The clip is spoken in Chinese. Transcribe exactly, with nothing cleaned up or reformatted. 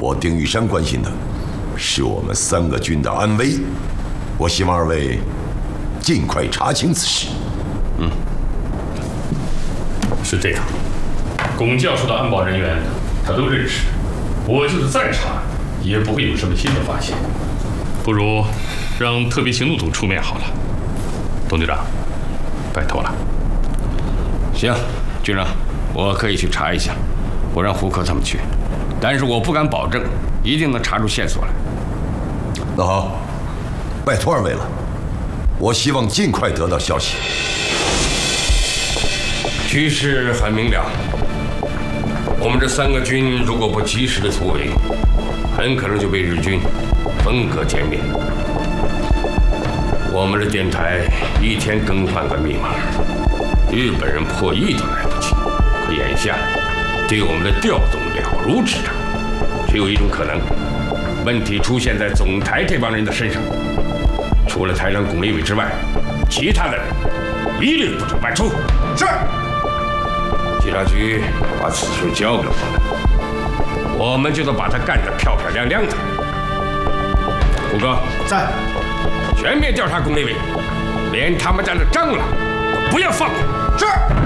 我丁玉山关心的是我们三个军的安危。我希望二位尽快查清此事。 嗯，是这样。龚教授的安保人员他都认识，我就是再查，也不会有什么新的发现。不如让特别行动组出面好了。董局长，拜托了。 行，局长，我可以去查一下，我让胡科他们去，但是我不敢保证一定能查出线索来。 那好，拜托二位了，我希望尽快得到消息。 局势很明了，我们这三个军如果不及时的突围，很可能就被日军分割歼灭。我们的电台一天更换个密码，日本人破译都来不及。可眼下对我们的调动了如指掌，只有一种可能，问题出现在总台这帮人的身上。除了台长龚立伟之外，其他的人一律不准外出。 是。 警察局把此事交给我们，我们就能把他干得漂漂亮亮的。胡哥在， 全面调查龚立伟，连他们家的蟑螂都不要放过。 是。